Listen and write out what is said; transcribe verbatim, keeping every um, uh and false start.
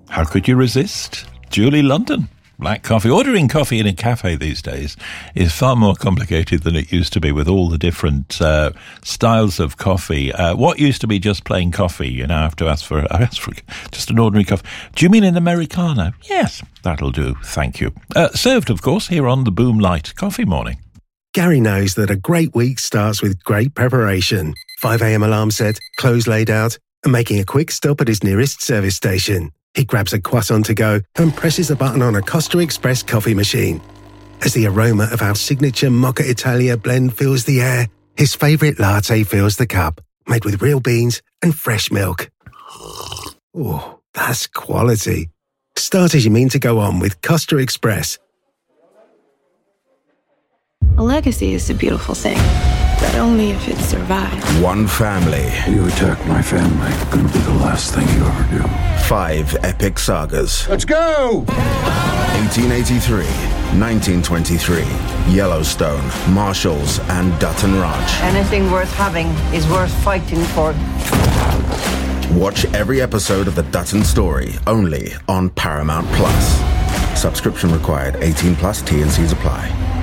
How could you resist? Julie London. Black coffee. Ordering coffee in a cafe these days is far more complicated than it used to be with all the different uh, styles of coffee. Uh, what used to be just plain coffee, you now have to ask for, I ask for just an ordinary coffee. Do you mean an Americano? Yes, that'll do. Thank you. Uh, served, of course, here on the Boom Light Coffee Morning. Gary knows that a great week starts with great preparation. five a.m. alarm set, clothes laid out, and making a quick stop at his nearest service station. He grabs a croissant to go and presses a button on a Costa Express coffee machine. As the aroma of our signature Mocha Italia blend fills the air, his favourite latte fills the cup, made with real beans and fresh milk. Oh, that's quality. Start as you mean to go on with Costa Express. A legacy is a beautiful thing, but only if it survives. One family. You attack my family, gonna be the last thing you ever do. Five epic sagas. Let's go! eighteen eighty-three, nineteen twenty-three, Yellowstone, Marshalls, and Dutton Ranch. Anything worth having is worth fighting for. Watch every episode of The Dutton Story, only on Paramount Plus. Subscription required, eighteen plus, T and C's apply.